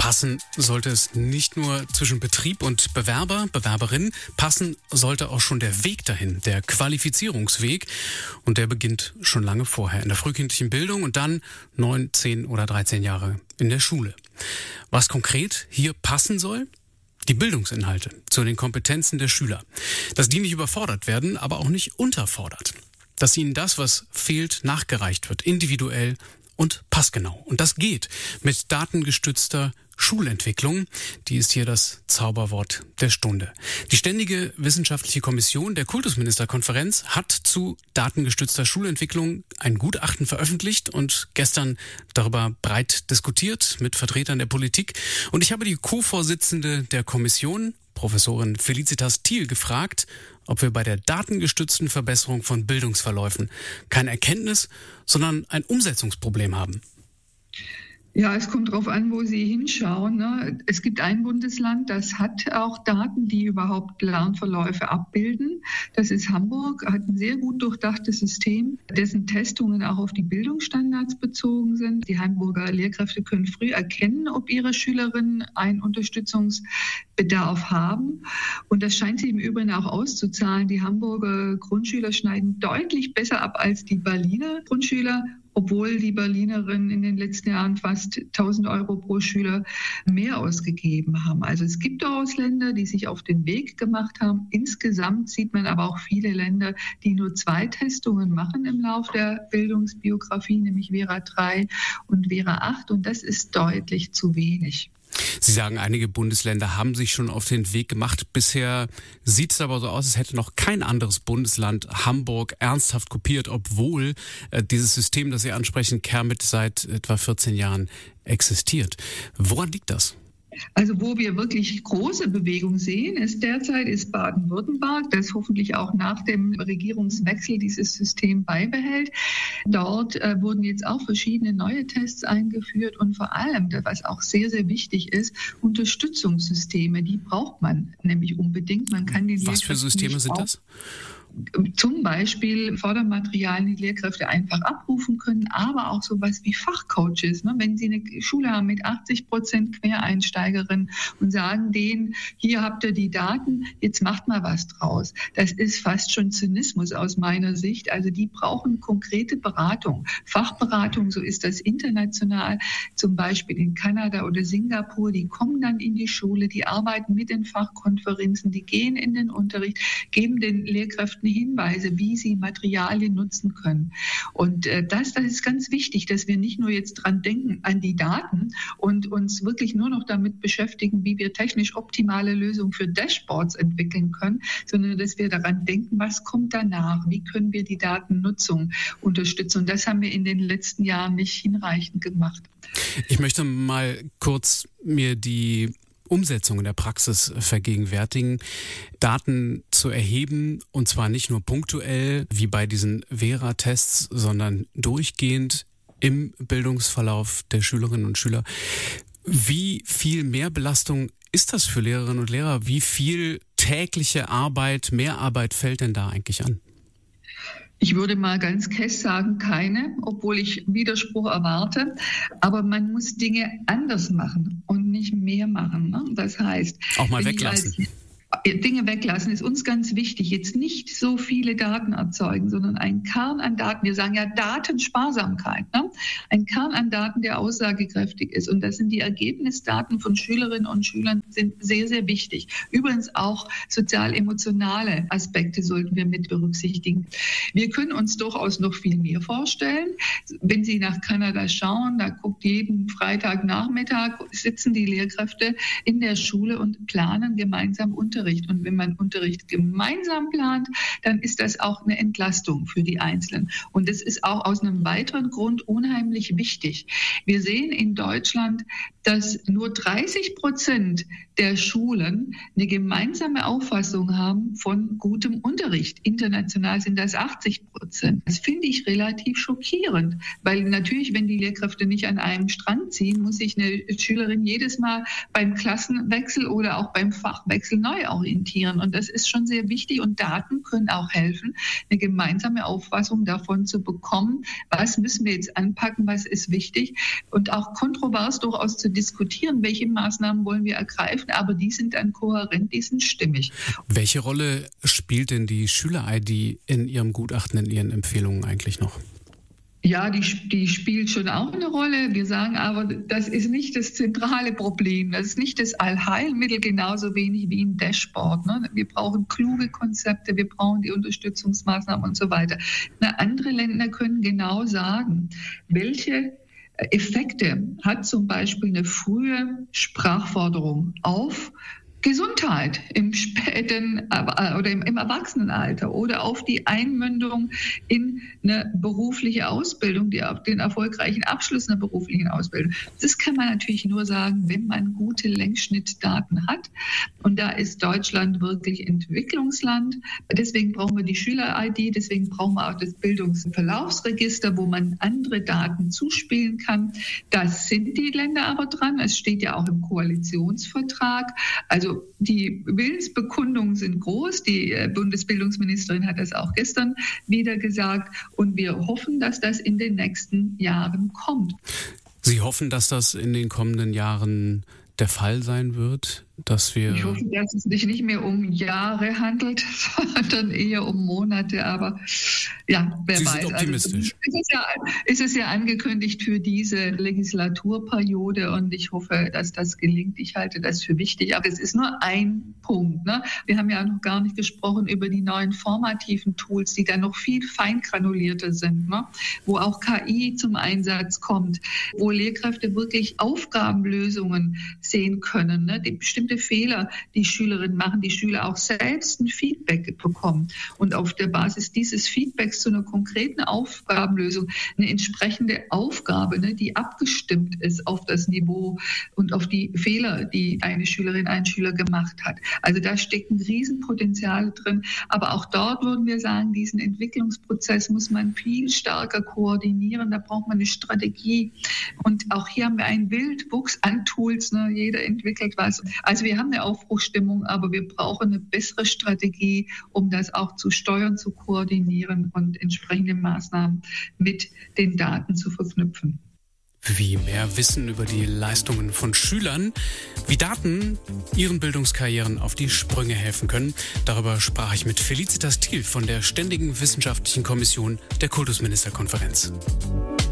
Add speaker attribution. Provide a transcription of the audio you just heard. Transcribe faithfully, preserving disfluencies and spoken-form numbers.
Speaker 1: Passen sollte es nicht nur zwischen Betrieb und Bewerber, Bewerberin, passen sollte auch schon der Weg dahin, der Qualifizierungsweg. Und der beginnt schon lange vorher in der frühkindlichen Bildung und dann neun, zehn oder dreizehn Jahre in der Schule. Was konkret hier passen soll? Die Bildungsinhalte zu den Kompetenzen der Schüler. Dass die nicht überfordert werden, aber auch nicht unterfordert. Dass ihnen das, was fehlt, nachgereicht wird, individuell und passgenau. Und das geht mit datengestützter Schulentwicklung. Die ist hier das Zauberwort der Stunde. Die Ständige Wissenschaftliche Kommission der Kultusministerkonferenz hat zu datengestützter Schulentwicklung ein Gutachten veröffentlicht und gestern darüber breit diskutiert mit Vertretern der Politik. Und ich habe die Co-Vorsitzende der Kommission, Professorin Felicitas Thiel, gefragt, ob wir bei der datengestützten Verbesserung von Bildungsverläufen kein Erkenntnis, sondern ein Umsetzungsproblem haben.
Speaker 2: Ja, es kommt darauf an, wo Sie hinschauen. Ne? Es gibt ein Bundesland, das hat auch Daten, die überhaupt Lernverläufe abbilden. Das ist Hamburg, hat ein sehr gut durchdachtes System, dessen Testungen auch auf die Bildungsstandards bezogen sind. Die Hamburger Lehrkräfte können früh erkennen, ob ihre Schülerinnen einen Unterstützungsbedarf haben. Und das scheint sich im Übrigen auch auszuzahlen. Die Hamburger Grundschüler schneiden deutlich besser ab als die Berliner Grundschüler, obwohl die Berlinerinnen in den letzten Jahren fast tausend Euro pro Schüler mehr ausgegeben haben. Also es gibt durchaus Länder, die sich auf den Weg gemacht haben. Insgesamt sieht man aber auch viele Länder, die nur zwei Testungen machen im Lauf der Bildungsbiografie, nämlich Vera drei und Vera acht. Und das ist deutlich zu wenig.
Speaker 1: Sie sagen, einige Bundesländer haben sich schon auf den Weg gemacht. Bisher sieht es aber so aus, als hätte noch kein anderes Bundesland Hamburg ernsthaft kopiert, obwohl äh, dieses System, das Sie ansprechen, Kermit, seit etwa vierzehn Jahren existiert. Woran liegt das?
Speaker 2: Also wo wir wirklich große Bewegung sehen, ist derzeit ist Baden-Württemberg, das hoffentlich auch nach dem Regierungswechsel dieses System beibehält. Dort äh, wurden jetzt auch verschiedene neue Tests eingeführt und vor allem, was auch sehr, sehr wichtig ist, Unterstützungssysteme, die braucht man nämlich unbedingt. Man kann die
Speaker 1: Was für Systeme sind das?
Speaker 2: Zum Beispiel Fördermaterialien, die Lehrkräfte einfach abrufen können, aber auch sowas wie Fachcoaches. Ne? Wenn Sie eine Schule haben mit achtzig Prozent Quereinsteigerinnen und sagen denen, hier habt ihr die Daten, jetzt macht mal was draus. Das ist fast schon Zynismus aus meiner Sicht. Also die brauchen konkrete Beratung. Fachberatung, so ist das international, zum Beispiel in Kanada oder Singapur. Die kommen dann in die Schule, die arbeiten mit den Fachkonferenzen, die gehen in den Unterricht, geben den Lehrkräften Hinweise, wie sie Materialien nutzen können. Und äh, das, das ist ganz wichtig, dass wir nicht nur jetzt dran denken an die Daten und uns wirklich nur noch damit beschäftigen, wie wir technisch optimale Lösungen für Dashboards entwickeln können, sondern dass wir daran denken, was kommt danach, wie können wir die Datennutzung unterstützen. Und das haben wir in den letzten Jahren nicht hinreichend gemacht.
Speaker 1: Ich möchte mal kurz mir die Umsetzung in der Praxis vergegenwärtigen, Daten zu erheben, und zwar nicht nur punktuell wie bei diesen Vera-Tests, sondern durchgehend im Bildungsverlauf der Schülerinnen und Schüler. Wie viel Mehrbelastung ist das für Lehrerinnen und Lehrer? Wie viel tägliche Arbeit, Mehrarbeit fällt denn da eigentlich an?
Speaker 2: Ich würde mal ganz kesch sagen, keine, obwohl ich Widerspruch erwarte. Aber man muss Dinge anders machen und nicht mehr machen. Ne? Das heißt,
Speaker 1: auch mal weglassen.
Speaker 2: Dinge weglassen ist uns ganz wichtig. Jetzt nicht so viele Daten erzeugen, sondern ein Kern an Daten. Wir sagen ja Datensparsamkeit. Ne? Ein Kern an Daten, der aussagekräftig ist. Und das sind die Ergebnisdaten von Schülerinnen und Schülern, sind sehr, sehr wichtig. Übrigens auch sozial-emotionale Aspekte sollten wir mit berücksichtigen. Wir können uns durchaus noch viel mehr vorstellen. Wenn Sie nach Kanada schauen, da guckt jeden Freitagnachmittag, sitzen die Lehrkräfte in der Schule und planen gemeinsam Unterricht. Und wenn man Unterricht gemeinsam plant, dann ist das auch eine Entlastung für die Einzelnen. Und das ist auch aus einem weiteren Grund unheimlich wichtig. Wir sehen in Deutschland, dass nur dreißig Prozent der Schulen eine gemeinsame Auffassung haben von gutem Unterricht. International sind das achtzig Prozent. Das finde ich relativ schockierend, weil natürlich, wenn die Lehrkräfte nicht an einem Strang ziehen, muss sich eine Schülerin jedes Mal beim Klassenwechsel oder auch beim Fachwechsel neu Ziele orientieren. Und das ist schon sehr wichtig. Und Daten können auch helfen, eine gemeinsame Auffassung davon zu bekommen, was müssen wir jetzt anpacken, was ist wichtig. Und auch kontrovers durchaus zu diskutieren, welche Maßnahmen wollen wir ergreifen. Aber die sind dann kohärent, die sind stimmig.
Speaker 1: Welche Rolle spielt denn die Schüler-I D in Ihrem Gutachten, in Ihren Empfehlungen eigentlich noch?
Speaker 2: Ja, die, die spielt schon auch eine Rolle. Wir sagen aber, das ist nicht das zentrale Problem. Das ist nicht das Allheilmittel, genauso wenig wie ein Dashboard. Ne? Wir brauchen kluge Konzepte, wir brauchen die Unterstützungsmaßnahmen und so weiter. Na, andere Länder können genau sagen, welche Effekte hat zum Beispiel eine frühe Sprachförderung auf Gesundheit im späten oder im, im Erwachsenenalter oder auf die Einmündung in eine berufliche Ausbildung, die auf den erfolgreichen Abschluss einer beruflichen Ausbildung. Das kann man natürlich nur sagen, wenn man gute Längsschnittdaten hat. Und da ist Deutschland wirklich Entwicklungsland. Deswegen brauchen wir die Schüler-I D, deswegen brauchen wir auch das Bildungsverlaufsregister, wo man andere Daten zuspielen kann. Das sind die Länder aber dran. Es steht ja auch im Koalitionsvertrag. Also die Willensbekundungen sind groß. Die Bundesbildungsministerin hat das auch gestern wieder gesagt. Und wir hoffen, dass das in den nächsten Jahren kommt.
Speaker 1: Sie hoffen, dass das in den kommenden Jahren der Fall sein wird? Dass wir
Speaker 2: ich hoffe, dass es sich nicht mehr um Jahre handelt, sondern eher um Monate. Aber ja, wer
Speaker 1: Sie
Speaker 2: weiß.
Speaker 1: sind optimistisch.
Speaker 2: Also, ist, es ja, ist es ja angekündigt für diese Legislaturperiode und ich hoffe, dass das gelingt. Ich halte das für wichtig. Aber es ist nur ein Punkt. Ne? Wir haben ja noch gar nicht gesprochen über die neuen formativen Tools, die dann noch viel feingranulierter sind, ne? Wo auch K I zum Einsatz kommt, wo Lehrkräfte wirklich Aufgabenlösungen sehen können, ne? Die bestimmte Fehler, die Schülerinnen machen, die Schüler auch selbst ein Feedback bekommen und auf der Basis dieses Feedbacks zu einer konkreten Aufgabenlösung eine entsprechende Aufgabe, ne, die abgestimmt ist auf das Niveau und auf die Fehler, die eine Schülerin, ein Schüler gemacht hat. Also da steckt ein Riesenpotenzial drin, aber auch dort würden wir sagen, diesen Entwicklungsprozess muss man viel stärker koordinieren, da braucht man eine Strategie und auch hier haben wir einen Wildwuchs an Tools, ne, jeder entwickelt was. Also wir haben eine Aufbruchsstimmung, aber wir brauchen eine bessere Strategie, um das auch zu steuern, zu koordinieren und entsprechende Maßnahmen mit den Daten zu verknüpfen.
Speaker 1: Wie mehr Wissen über die Leistungen von Schülern, wie Daten ihren Bildungskarrieren auf die Sprünge helfen können. Darüber sprach ich mit Felicitas Thiel von der Ständigen Wissenschaftlichen Kommission der Kultusministerkonferenz.